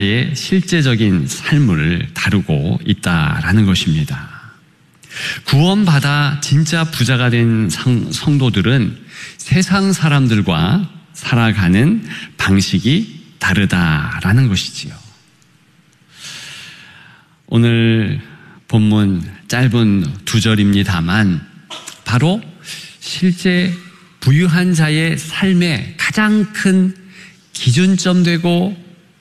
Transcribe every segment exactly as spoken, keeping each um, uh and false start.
의 실제적인 삶을 다루고 있다라는 것입니다. 구원받아 진짜 부자가 된 성, 성도들은 세상 사람들과 살아가는 방식이 다르다라는 것이지요. 오늘 본문 짧은 두 절입니다만 바로 실제 부유한 자의 삶의 가장 큰 기준점 되고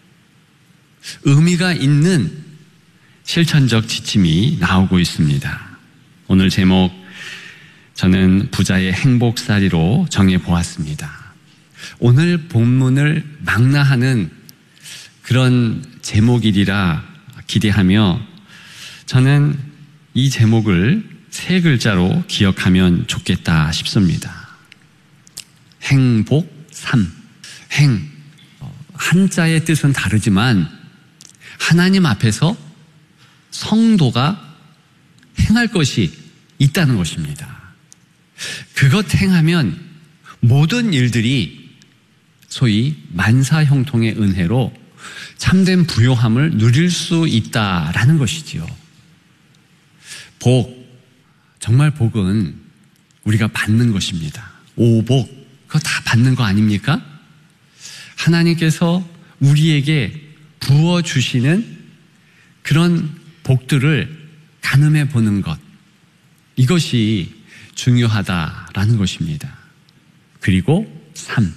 의미가 있는 실천적 지침이 나오고 있습니다. 오늘 제목 저는 부자의 행복살이로 정해보았습니다. 오늘 본문을 망라하는 그런 제목이리라 기대하며 저는 이 제목을 세 글자로 기억하면 좋겠다 싶습니다. 행복삼. 행, 한자의 뜻은 다르지만 하나님 앞에서 성도가 행할 것이 있다는 것입니다. 그것 행하면 모든 일들이 소위 만사형통의 은혜로 참된 부요함을 누릴 수 있다라는 것이지요. 복, 정말 복은 우리가 받는 것입니다. 오복, 그거 다 받는 거 아닙니까? 하나님께서 우리에게 부어주시는 그런 복들을 가늠해 보는 것, 이것이 중요하다라는 것입니다. 그리고 삶,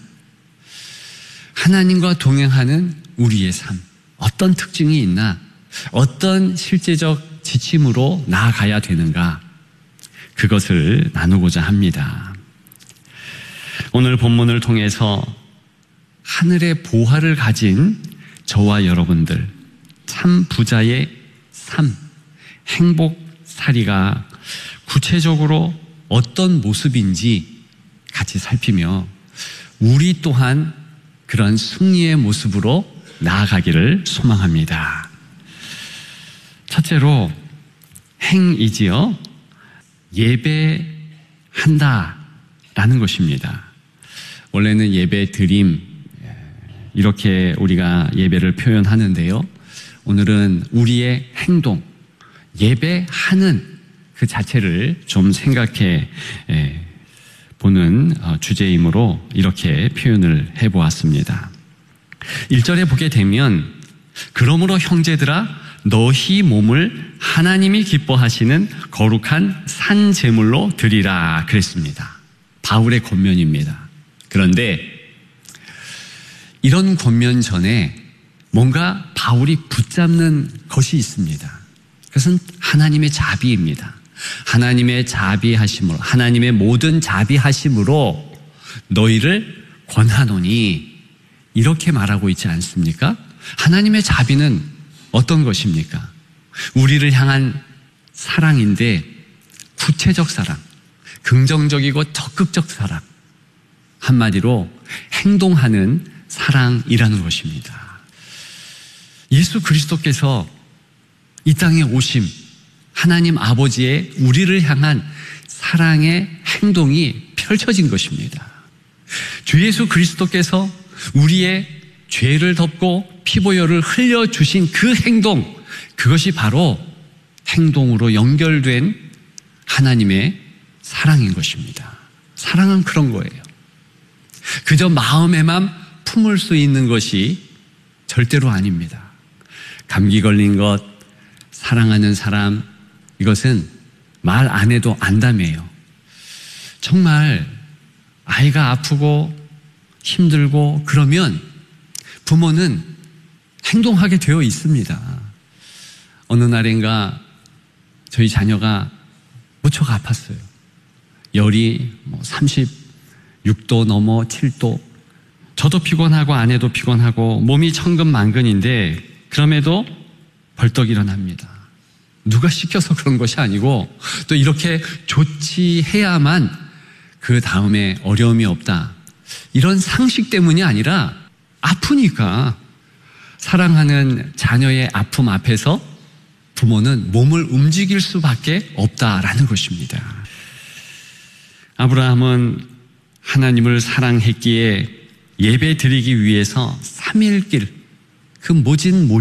하나님과 동행하는 우리의 삶, 어떤 특징이 있나, 어떤 실제적 지침으로 나아가야 되는가, 그것을 나누고자 합니다. 오늘 본문을 통해서 하늘의 보화를 가진 저와 여러분들, 참 부자의 삶, 행복살이가 구체적으로 어떤 모습인지 같이 살피며 우리 또한 그런 승리의 모습으로 나아가기를 소망합니다. 첫째로 행이지요. 예배한다라는 것입니다. 원래는 예배 드림, 이렇게 우리가 예배를 표현하는데요. 오늘은 우리의 행동, 예배하는 그 자체를 좀 생각해 보는 주제이므로 이렇게 표현을 해보았습니다. 일 절에 보게 되면 그러므로 형제들아 너희 몸을 하나님이 기뻐하시는 거룩한 산 제물로 드리라 그랬습니다. 바울의 권면입니다. 그런데 이런 권면 전에 뭔가 바울이 붙잡는 것이 있습니다. 그것은 하나님의 자비입니다. 하나님의 자비하심으로, 하나님의 모든 자비하심으로 너희를 권하노니, 이렇게 말하고 있지 않습니까? 하나님의 자비는 어떤 것입니까? 우리를 향한 사랑인데 구체적 사랑, 긍정적이고 적극적 사랑, 한마디로 행동하는 사랑이라는 것입니다. 예수 그리스도께서 이 땅에 오심, 하나님 아버지의 우리를 향한 사랑의 행동이 펼쳐진 것입니다. 주 예수 그리스도께서 우리의 죄를 덮고 피보혈을 흘려주신 그 행동, 그것이 바로 행동으로 연결된 하나님의 사랑인 것입니다. 사랑은 그런 거예요. 그저 마음에만 품을 수 있는 것이 절대로 아닙니다. 감기 걸린 것, 사랑하는 사람, 이것은 말 안 해도 안다며요. 정말 아이가 아프고 힘들고 그러면 부모는 행동하게 되어 있습니다. 어느 날인가 저희 자녀가 무척 아팠어요. 열이 뭐 삼십육 도 넘어 칠 도. 저도 피곤하고 아내도 피곤하고 몸이 천근만근인데 그럼에도 벌떡 일어납니다. 누가 시켜서 그런 것이 아니고 또 이렇게 조치해야만 그 다음에 어려움이 없다, 이런 상식 때문이 아니라 아프니까. 사랑하는 자녀의 아픔 앞에서 부모는 몸을 움직일 수밖에 없다라는 것입니다. 아브라함은 하나님을 사랑했기에 예배 드리기 위해서 삼 일 길, 그 모진